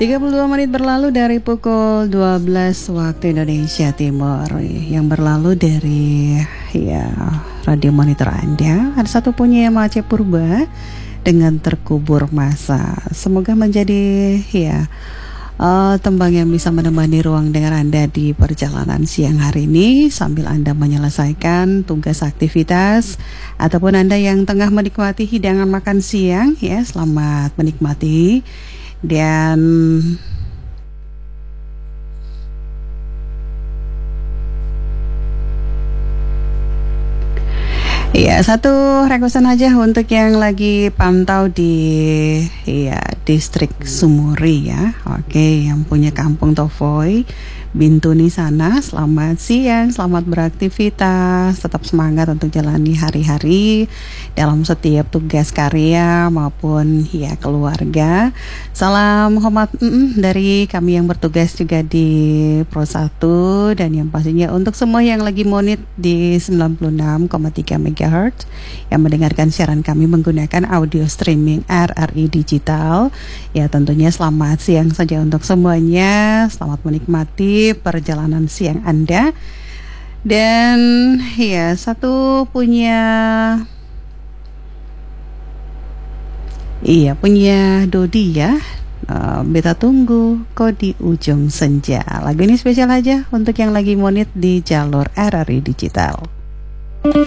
32 menit berlalu dari pukul 12 waktu Indonesia Timur. Yang berlalu dari radio monitor Anda ada satu punya Aceh Purba dengan Terkubur Masa. Semoga menjadi tembang yang bisa menemani ruang dengar Anda di perjalanan siang hari ini sambil Anda menyelesaikan tugas aktivitas ataupun Anda yang tengah menikmati hidangan makan siang, selamat menikmati. Dan satu requestan aja untuk yang lagi pantau di distrik Sumuri ya. Oke, yang punya kampung Tofoy, Bintuni sana, selamat siang, selamat beraktivitas, tetap semangat untuk jalani hari-hari dalam setiap tugas karya maupun keluarga. Salam hormat dari kami yang bertugas juga di Pro 1 dan yang pastinya untuk semua yang lagi monit di 96,3 MHz yang mendengarkan siaran kami menggunakan audio streaming RRI Digital. Ya tentunya selamat siang saja untuk semuanya, selamat menikmati perjalanan siang Anda. Dan satu punya Dodi ya. Beta tunggu kau di ujung senja. Lagu ini spesial aja untuk yang lagi monit di jalur RRI Digital.